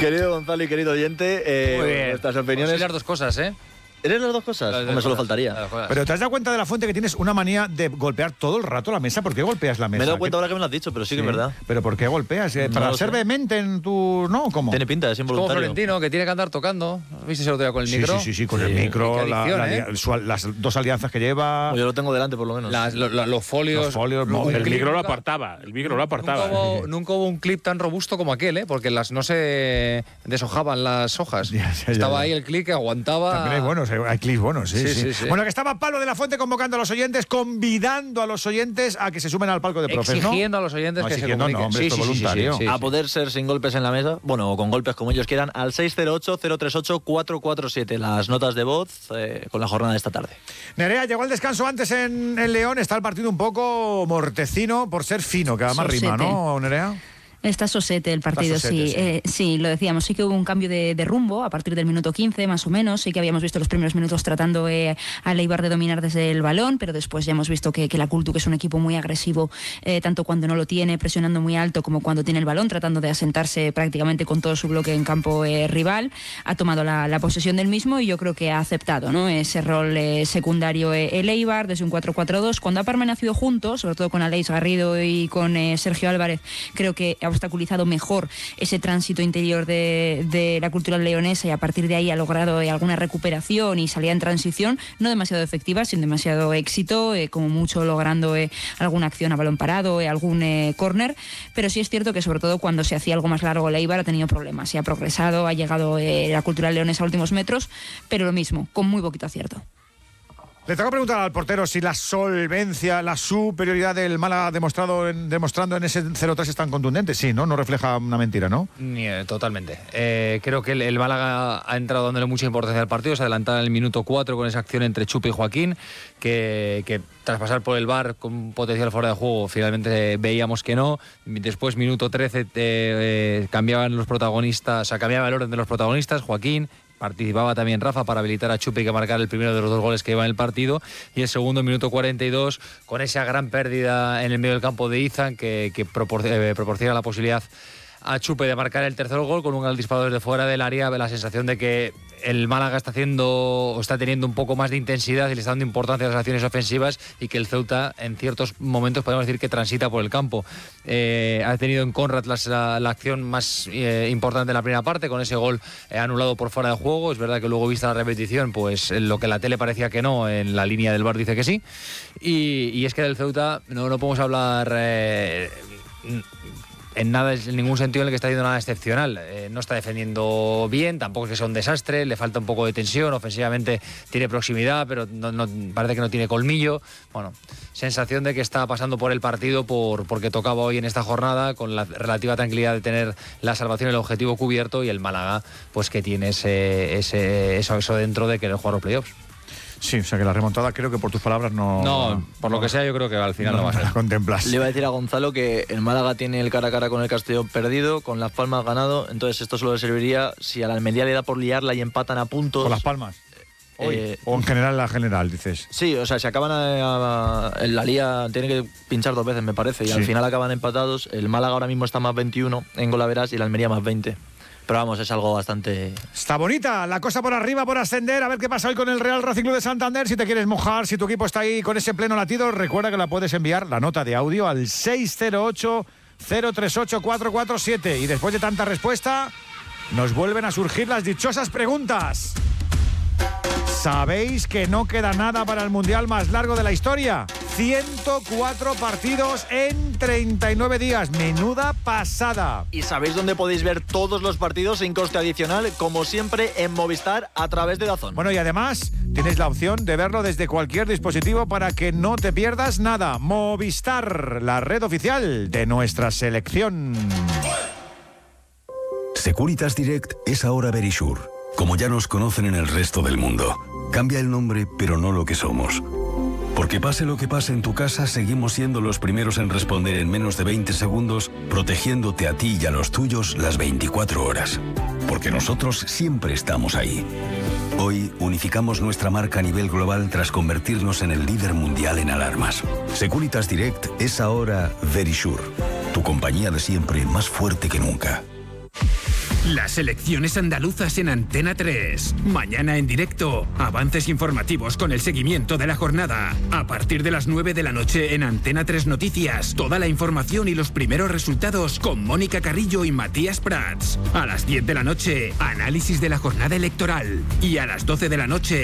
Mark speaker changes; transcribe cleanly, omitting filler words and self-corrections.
Speaker 1: Querido Gonzalo y querido oyente,
Speaker 2: Muy bien.
Speaker 1: nuestras opiniones...
Speaker 2: Soy las dos cosas, ¿eh?
Speaker 1: ¿Eres las dos cosas? Hombre, solo faltaría.
Speaker 3: Pero ¿te has dado cuenta de la Fuente que tienes una manía de golpear todo el rato la mesa? ¿Por qué golpeas la mesa?
Speaker 1: Me he dado cuenta ahora que me lo has dicho, pero sí que es verdad.
Speaker 3: ¿Pero por qué golpeas?
Speaker 1: No
Speaker 3: ¿Para
Speaker 1: lo
Speaker 3: ser
Speaker 1: sé.
Speaker 3: vehemente en tu...? ¿No? ¿Cómo?
Speaker 1: Tiene pinta, es
Speaker 2: Como
Speaker 1: involuntario.
Speaker 2: Florentino, que tiene que andar tocando. ¿Viste el otro día con el
Speaker 3: Sí,
Speaker 2: micro?
Speaker 3: sí, con el micro,
Speaker 2: Qué adicción,
Speaker 3: las dos alianzas que lleva...
Speaker 1: Yo lo tengo delante, por lo menos.
Speaker 2: Los folios.
Speaker 3: Los folios,
Speaker 2: un
Speaker 3: el
Speaker 2: clip
Speaker 4: micro lo
Speaker 2: nunca-
Speaker 4: apartaba. El micro lo apartaba.
Speaker 2: Nunca hubo un clip tan robusto como aquel, ¿eh? Porque no se deshojaban las hojas.
Speaker 3: Ya.
Speaker 2: Estaba ahí el clip que aguantaba.
Speaker 3: También hay buenos, hay clips buenos, sí.
Speaker 2: Sí.
Speaker 3: Bueno, que estaba Pablo de la Fuente convocando a los oyentes, convidando a los oyentes a que se sumen al palco de profes, ¿no?
Speaker 2: Exigiendo a los oyentes
Speaker 3: No,
Speaker 2: que se
Speaker 3: exigiendo,
Speaker 2: comuniquen.
Speaker 3: no, hombre, esto es voluntario.
Speaker 2: sí.
Speaker 1: A poder ser sin golpes en la mesa, bueno, o con golpes como ellos quieran, al 608-038-447. Las notas de voz con la jornada de esta tarde.
Speaker 3: Nerea, llegó el descanso antes en León, está el partido un poco mortecino por ser fino, que además
Speaker 5: Sosete.
Speaker 3: rima, ¿no, Nerea?
Speaker 5: Está sosete el partido,
Speaker 3: Está sosete,
Speaker 5: sí. Sí, lo decíamos, sí que hubo un cambio de rumbo a partir del minuto 15, más o menos. Sí que habíamos visto los primeros minutos tratando al Eibar de dominar desde el balón, pero después ya hemos visto que la Cultu, que es un equipo muy agresivo, tanto cuando no lo tiene, presionando muy alto, como cuando tiene el balón, tratando de asentarse prácticamente con todo su bloque en campo rival, ha tomado la posesión del mismo y yo creo que ha aceptado, ¿no?, ese rol secundario el Eibar desde un 4-4-2. Cuando ha permanecido juntos, sobre todo con Aleix Garrido y con Sergio Álvarez, creo que ha obstaculizado mejor ese tránsito interior de la cultura leonesa y a partir de ahí ha logrado alguna recuperación y salida en transición, no demasiado efectiva, sin demasiado éxito, como mucho logrando alguna acción a balón parado, algún córner, pero sí es cierto que sobre todo cuando se hacía algo más largo el Eibar ha tenido problemas, y ha progresado, ha llegado la cultura leonesa a últimos metros, pero lo mismo, con muy poquito acierto.
Speaker 3: Le tengo que preguntar al portero si la solvencia, la superioridad del Málaga demostrando en ese 0-3 es tan contundente. Sí, ¿no? No refleja una mentira, ¿no?
Speaker 2: Totalmente. Creo que el Málaga ha entrado dándole mucha importancia al partido. Se adelantaba en el minuto 4 con esa acción entre Chupe y Joaquín, que tras pasar por el VAR con potencial fuera de juego, finalmente veíamos que no. Después, minuto 13, cambiaban los protagonistas, cambiaba el orden de los protagonistas. Joaquín, participaba también Rafa para habilitar a Chupe y que marcar el primero de los dos goles que iba en el partido, y el segundo, minuto 42, con esa gran pérdida en el medio del campo de Izan que proporciona la posibilidad a Chupe de marcar el tercer gol con un gran disparo desde fuera del área. La sensación de que el Málaga está teniendo un poco más de intensidad y le está dando importancia a las acciones ofensivas, y que el Ceuta en ciertos momentos podemos decir que transita por el campo. Ha tenido en Conrad la acción más importante en la primera parte, con ese gol anulado por fuera de juego. Es verdad que luego, vista la repetición, pues lo que la tele parecía que no, en la línea del VAR dice que sí. Y es que del Ceuta no podemos hablar en ningún sentido en el que está haciendo nada excepcional. No está defendiendo bien, tampoco es que sea un desastre, le falta un poco de tensión, ofensivamente tiene proximidad, pero no parece que no tiene colmillo. Bueno, sensación de que está pasando por el partido porque tocaba hoy en esta jornada, con la relativa tranquilidad de tener la salvación y el objetivo cubierto, y el Málaga pues que tiene eso dentro de querer jugar los playoffs.
Speaker 3: Sí, o sea que la remontada, creo que por tus palabras
Speaker 2: No, por lo que sea, yo creo que al final no va a ser.
Speaker 3: La contemplas.
Speaker 1: Le iba a decir a Gonzalo que el Málaga tiene el cara a cara con el Castellón perdido, con Las Palmas ganado, entonces esto solo le serviría si a la Almería le da por liarla y empatan a puntos.
Speaker 3: Con Las Palmas. Hoy. O en general, la general, dices.
Speaker 1: Sí, o sea, si acaban en la Liga, tiene que pinchar 2 veces, me parece, y al final acaban empatados. El Málaga ahora mismo está más 21 en golaveras y la Almería más 20. Pero vamos, es algo bastante...
Speaker 3: Está bonita la cosa por arriba, por ascender. A ver qué pasa hoy con el Real Racing Club de Santander. Si te quieres mojar, si tu equipo está ahí con ese pleno latido, recuerda que la puedes enviar, la nota de audio, al 608-038-447. Y después de tanta respuesta, nos vuelven a surgir las dichosas preguntas. ¿Sabéis que no queda nada para el Mundial más largo de la historia? 104 partidos en 39 días. Menuda pasada.
Speaker 1: ¿Y sabéis dónde podéis ver todos los partidos sin coste adicional? Como siempre, en Movistar, a través de DAZN.
Speaker 3: Bueno, y además tienes la opción de verlo desde cualquier dispositivo para que no te pierdas nada. Movistar, la red oficial de nuestra selección.
Speaker 6: Securitas Direct es ahora Verisure. Como ya nos conocen en el resto del mundo. Cambia el nombre, pero no lo que somos. Porque pase lo que pase en tu casa, seguimos siendo los primeros en responder en menos de 20 segundos, protegiéndote a ti y a los tuyos las 24 horas. Porque nosotros siempre estamos ahí. Hoy unificamos nuestra marca a nivel global tras convertirnos en el líder mundial en alarmas. Securitas Direct es ahora Verisure, tu compañía de siempre más fuerte que nunca.
Speaker 4: Las elecciones andaluzas en Antena 3. Mañana en directo, avances informativos con el seguimiento de la jornada. A partir de las 9 de la noche en Antena 3 Noticias, toda la información y los primeros resultados con Mónica Carrillo y Matías Prats. A las 10 de la noche, análisis de la jornada electoral. Y a las 12 de la noche,